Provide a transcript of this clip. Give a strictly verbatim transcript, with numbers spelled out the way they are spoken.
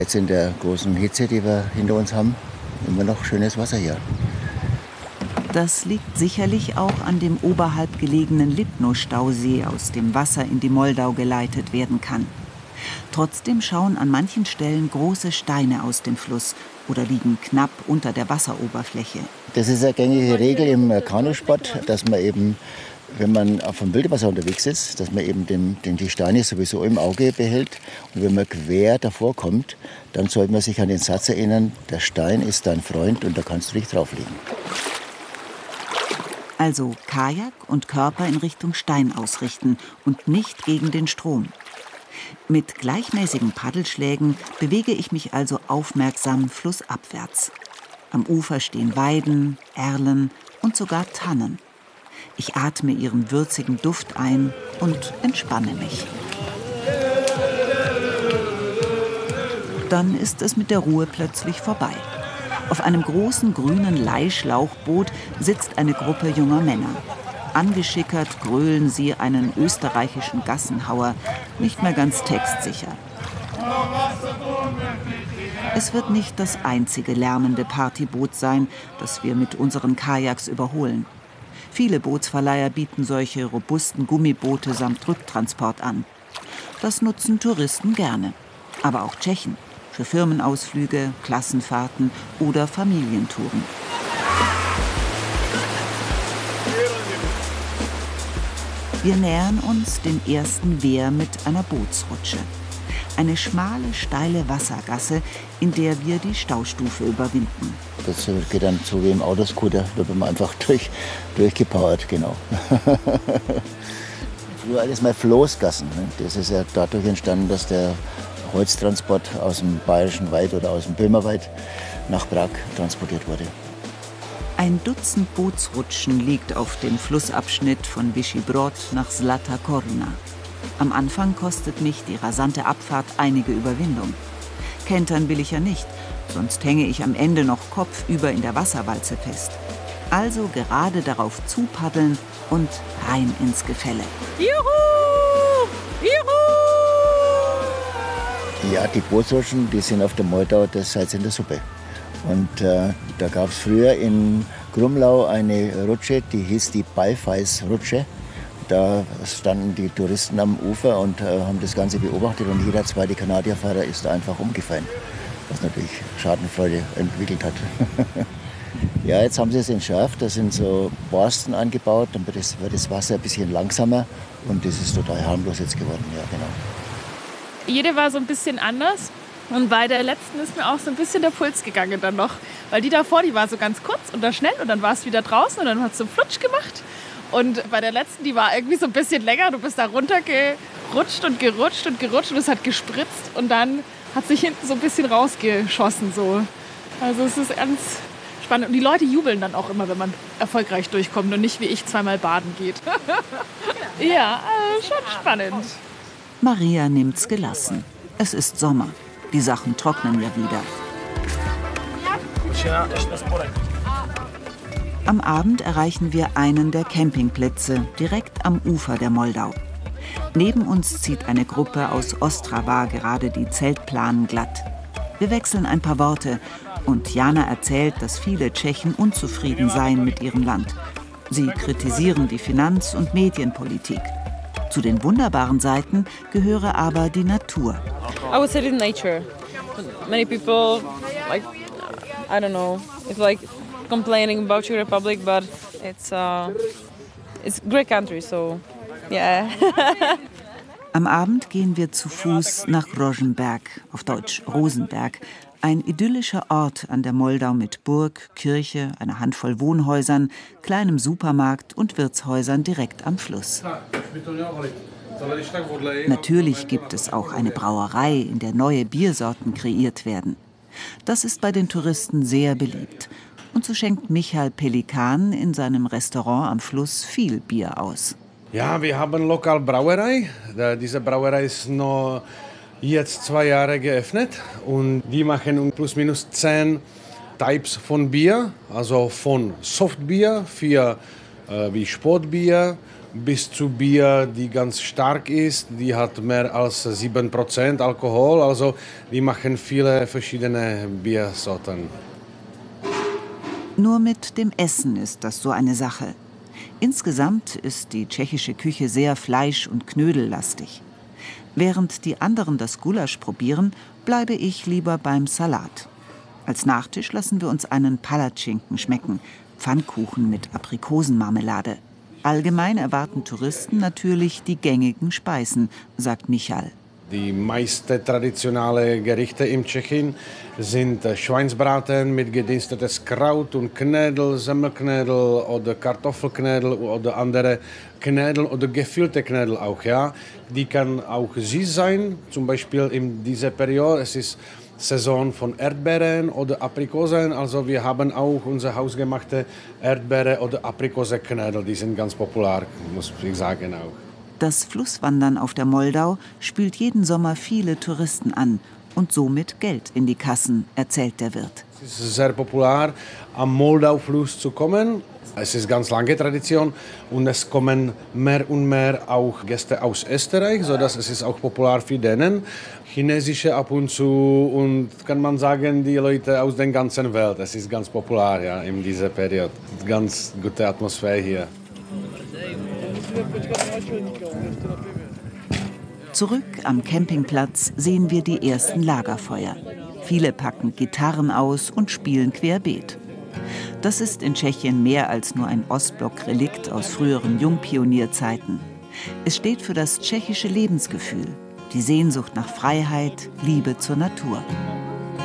Jetzt in der großen Hitze, die wir hinter uns haben, immer noch schönes Wasser hier. Das liegt sicherlich auch an dem oberhalb gelegenen Lipno-Stausee, aus dem Wasser in die Moldau geleitet werden kann. Trotzdem schauen an manchen Stellen große Steine aus dem Fluss oder liegen knapp unter der Wasseroberfläche. Das ist eine gängige Regel im Kanusport, dass man eben, wenn man auf dem Wildwasser unterwegs ist, dass man eben den, den, die Steine sowieso im Auge behält. Und wenn man quer davor kommt, dann sollte man sich an den Satz erinnern, der Stein ist dein Freund und da kannst du dich drauflegen. Also Kajak und Körper in Richtung Stein ausrichten und nicht gegen den Strom. Mit gleichmäßigen Paddelschlägen bewege ich mich also aufmerksam flussabwärts. Am Ufer stehen Weiden, Erlen und sogar Tannen. Ich atme ihren würzigen Duft ein und entspanne mich. Dann ist es mit der Ruhe plötzlich vorbei. Auf einem großen grünen Leihschlauchboot sitzt eine Gruppe junger Männer. Angeschickert grölen sie einen österreichischen Gassenhauer, nicht mehr ganz textsicher. Es wird nicht das einzige lärmende Partyboot sein, das wir mit unseren Kajaks überholen. Viele Bootsverleiher bieten solche robusten Gummiboote samt Rücktransport an. Das nutzen Touristen gerne, aber auch Tschechen. Für Firmenausflüge, Klassenfahrten oder Familientouren. Wir nähern uns dem ersten Wehr mit einer Bootsrutsche. Eine schmale, steile Wassergasse, in der wir die Staustufe überwinden. Das geht dann so wie im Autoscooter, da wird man einfach durch, durchgepowert, genau. Früher alles mal Floßgassen. Das ist ja dadurch entstanden, dass der Holztransport aus dem Bayerischen Wald oder aus dem Böhmerwald nach Prag transportiert wurde. Ein Dutzend Bootsrutschen liegt auf dem Flussabschnitt von Vyšší Brod nach Zlatá Koruna. Am Anfang kostet mich die rasante Abfahrt einige Überwindung. Kentern will ich ja nicht, sonst hänge ich am Ende noch kopfüber in der Wasserwalze fest. Also gerade darauf zupaddeln und rein ins Gefälle. Juhu! Juhu! Ja, die Bootsrutschen, die sind auf der Moldau das Salz in der Suppe. Und äh, da gab es früher in Grumlau eine Rutsche, die hieß die Ballfeis-Rutsche. Da standen die Touristen am Ufer und äh, haben das Ganze beobachtet und jeder zweite Kanadierfahrer ist da einfach umgefallen, was natürlich Schadenfreude entwickelt hat. Ja, jetzt haben sie es entschärft, da sind so Borsten angebaut, dann wird das, wird das Wasser ein bisschen langsamer und das ist total harmlos jetzt geworden, ja genau. Jede war so ein bisschen anders und bei der letzten ist mir auch so ein bisschen der Puls gegangen dann noch, weil die davor, die war so ganz kurz und dann schnell und dann war es wieder draußen und dann hat es so einen Flutsch gemacht. Und bei der letzten, die war irgendwie so ein bisschen länger. Du bist da runtergerutscht und gerutscht und gerutscht und es hat gespritzt. Und dann hat sich hinten so ein bisschen rausgeschossen. So. Also es ist ganz spannend. Und die Leute jubeln dann auch immer, wenn man erfolgreich durchkommt und nicht wie ich zweimal baden geht. Ja, also schon spannend. Maria nimmt's gelassen. Es ist Sommer. Die Sachen trocknen ja wieder. Am Abend erreichen wir einen der Campingplätze direkt am Ufer der Moldau. Neben uns zieht eine Gruppe aus Ostrava gerade die Zeltplanen glatt. Wir wechseln ein paar Worte und Jana erzählt, dass viele Tschechen unzufrieden seien mit ihrem Land. Sie kritisieren die Finanz- und Medienpolitik. Zu den wunderbaren Seiten gehöre aber die Natur. I would say the nature. Many people, like, I don't know, it's like complaining about Czech Republic, but it's uh, it's a great country, so yeah. Am Abend gehen wir zu Fuß nach Rosenberg, auf Deutsch Rosenberg, ein idyllischer Ort an der Moldau mit Burg, Kirche, einer Handvoll Wohnhäusern, kleinem Supermarkt und Wirtshäusern direkt am Fluss. Natürlich gibt es auch eine Brauerei, in der neue Biersorten kreiert werden. Das ist bei den Touristen sehr beliebt. Und so schenkt Michael Pelikan in seinem Restaurant am Fluss viel Bier aus. Ja, wir haben lokal Brauerei. Diese Brauerei ist noch jetzt zwei Jahre geöffnet und die machen plus minus zehn Types von Bier, also von Softbier für äh, wie Sportbier bis zu Bier, die ganz stark ist. Die hat mehr als sieben Prozent Alkohol. Also die machen viele verschiedene Biersorten. Nur mit dem Essen ist das so eine Sache. Insgesamt ist die tschechische Küche sehr fleisch- und knödellastig. Während die anderen das Gulasch probieren, bleibe ich lieber beim Salat. Als Nachtisch lassen wir uns einen Palatschinken schmecken, Pfannkuchen mit Aprikosenmarmelade. Allgemein erwarten Touristen natürlich die gängigen Speisen, sagt Michal. Die meisten traditionellen Gerichte in Tschechien sind Schweinsbraten mit gedinstetes Kraut und Knödel, Semmelknödel oder Kartoffelknödel oder andere Knödel oder gefüllte Knödel auch. Ja. Die kann auch süß sein, zum Beispiel in dieser Periode. Es ist Saison von Erdbeeren oder Aprikosen. Also wir haben auch unsere hausgemachte Erdbeere oder Aprikosenknödel. Die sind ganz populär, muss ich sagen auch. Das Flusswandern auf der Moldau spült jeden Sommer viele Touristen an und somit Geld in die Kassen, erzählt der Wirt. Es ist sehr populär, am Moldau-Fluss zu kommen. Es ist ganz lange Tradition und es kommen mehr und mehr auch Gäste aus Österreich, sodass es ist auch populär für denen. Chinesische ab und zu und kann man sagen, die Leute aus der ganzen Welt. Es ist ganz populär ja, in dieser Periode. Ganz gute Atmosphäre hier. Zurück am Campingplatz sehen wir die ersten Lagerfeuer. Viele packen Gitarren aus und spielen querbeet. Das ist in Tschechien mehr als nur ein Ostblock-Relikt aus früheren Jungpionierzeiten. Es steht für das tschechische Lebensgefühl, die Sehnsucht nach Freiheit, Liebe zur Natur.